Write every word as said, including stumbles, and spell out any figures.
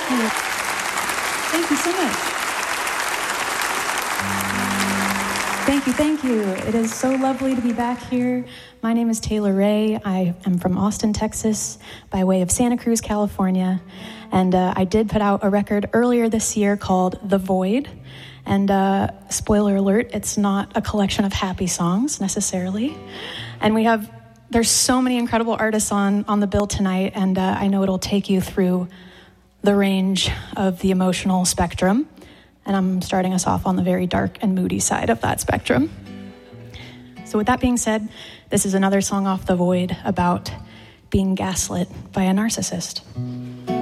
Thank you so much. Thank you, thank you. It is so lovely to be back here. My name is Taylor Ray. I am from Austin, Texas, by way of Santa Cruz, California. And uh, I did put out a record earlier this year called The Void. And uh, spoiler alert, it's not a collection of happy songs necessarily. And we have, there's so many incredible artists on, on the bill tonight, and uh, I know it'll take you through the range of the emotional spectrum. And I'm starting us off on the very dark and moody side of that spectrum. So with that being said, this is another song off The Void about being gaslit by a narcissist.